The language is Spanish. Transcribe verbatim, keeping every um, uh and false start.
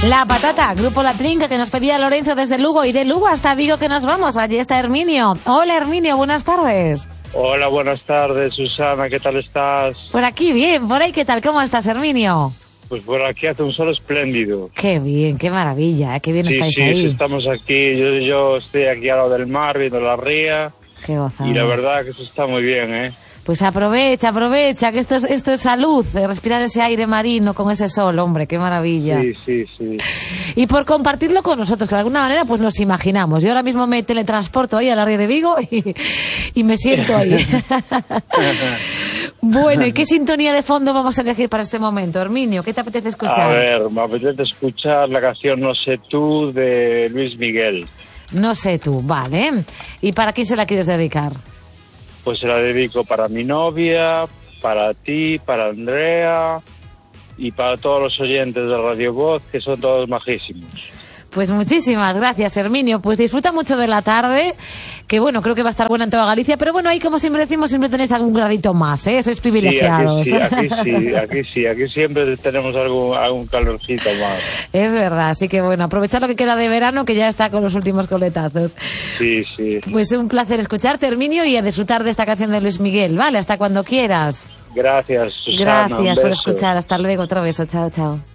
La Patata, Grupo La Trinca, que nos pedía Lorenzo desde Lugo, y de Lugo hasta Vigo que nos vamos. Allí está Herminio. Hola Herminio, buenas tardes. Hola, buenas tardes, Susana, ¿qué tal estás? Por aquí bien, por ahí ¿qué tal? ¿Cómo estás, Herminio? Pues por aquí hace un sol espléndido. Qué bien, qué maravilla, ¿eh? Qué bien sí, estáis sí, ahí. Sí, estamos aquí, yo, yo estoy aquí al lado del mar viendo la ría. Qué gozada. Y la verdad que eso está muy bien, ¿eh? Pues aprovecha, aprovecha, que esto es, esto es salud, eh, respirar ese aire marino con ese sol, hombre, qué maravilla. Sí, sí, sí. Y por compartirlo con nosotros, que de alguna manera pues nos imaginamos. Yo ahora mismo me teletransporto ahí a la ría de Vigo y, y me siento ahí. Bueno, ¿y qué sintonía de fondo vamos a elegir para este momento, Herminio? ¿Qué te apetece escuchar? A ver, me apetece escuchar la canción No sé tú de Luis Miguel. No sé tú, vale. ¿Y para quién se la quieres dedicar? Pues se la dedico para mi novia, para ti, para Andrea y para todos los oyentes de Radio Voz, que son todos majísimos. Pues muchísimas gracias, Herminio. Pues disfruta mucho de la tarde, que bueno, creo que va a estar buena en toda Galicia, pero bueno, ahí como siempre decimos, siempre tenéis algún gradito más, ¿eh? Sois privilegiados. Sí, aquí sí, aquí sí, aquí sí, aquí siempre tenemos algún, algún calorcito más. Es verdad, así que bueno, aprovechar lo que queda de verano, que ya está con los últimos coletazos. Sí, sí. Pues un placer escucharte, Herminio, y a disfrutar de esta canción de Luis Miguel, ¿vale? Hasta cuando quieras. Gracias, Susana. Gracias por escuchar, hasta luego, otro beso, chao, chao.